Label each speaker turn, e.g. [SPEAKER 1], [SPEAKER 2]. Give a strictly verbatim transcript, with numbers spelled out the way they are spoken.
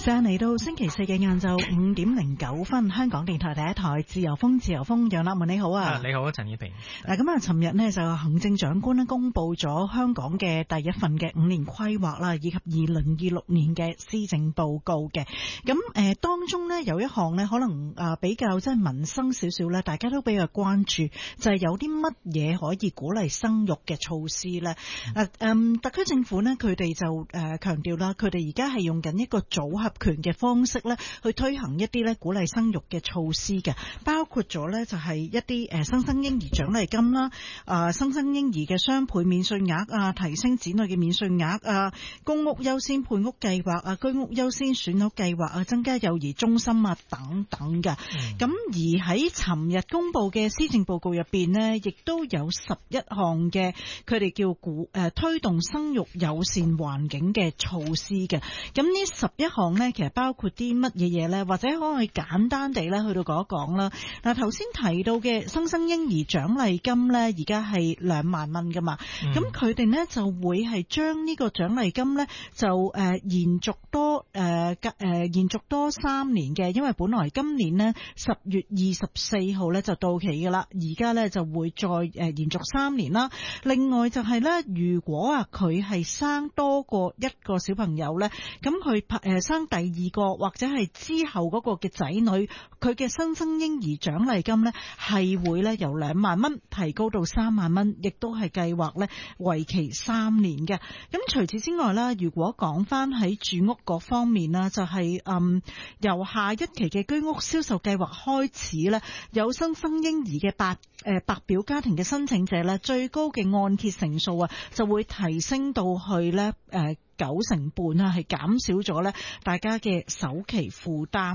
[SPEAKER 1] 間嚟到星期四嘅晏晝五點零九分，香港電台第一台自由風，自由風，楊立文你好啊！
[SPEAKER 2] 啊你好啊，陳綺平。
[SPEAKER 1] 嗱，咁啊，尋日呢就行政長官咧公布咗香港嘅第一份嘅五年規劃啦，以及二零二六年嘅施政報告嘅。咁誒、呃，當中呢有一項呢可能啊比較即係民生少少咧，大家都比較關注，就係、是、有啲乜嘢可以鼓勵生育嘅措施咧。誒、嗯，特區政府呢，佢哋就誒強調啦，佢哋而家係用緊一個組合權嘅方式咧，去推行一啲咧鼓勵生育嘅措施嘅，包括咗咧就係一啲誒新生嬰兒獎勵金啦，啊新生嬰兒嘅雙倍免稅額啊，提升子女嘅免稅額啊，公屋優先配屋計劃啊，居屋優先選屋計劃啊，增加幼兒中心啊等等嘅。咁、嗯、而喺尋日公布嘅施政報告入邊呢，亦都有十一項嘅佢哋叫鼓誒、呃、推動生育友善環境嘅措施嘅。咁呢十一項呢，其實包括啲乜嘢嘢呢？或者可以簡單地咧去到講一講啦。嗱，頭先提到嘅新生嬰兒獎勵金呢，而家係兩萬蚊噶嘛。咁佢哋呢就會係將呢個獎勵金呢，就誒、呃、延續多誒誒、呃、延續多三年嘅，因為本來今年呢十月二十四號呢就到期噶啦，而家呢就會再誒延續三年啦。另外就係呢，如果啊佢係生多過一個小朋友呢，咁佢誒生第二個或者係之後嗰個嘅仔女，佢嘅新生嬰兒獎勵金呢係會咧由兩萬蚊提高到三萬蚊，亦都係計劃咧為期三年嘅。咁除此之外啦，如果講翻喺住屋嗰方面啦，就係、是、嗯由下一期嘅居屋銷售計劃開始咧，有新生嬰兒嘅白誒白表家庭嘅申請者咧，最高嘅按揭成數啊就會提升到去咧誒九成半啊，係減少咗咧大家嘅首期負擔。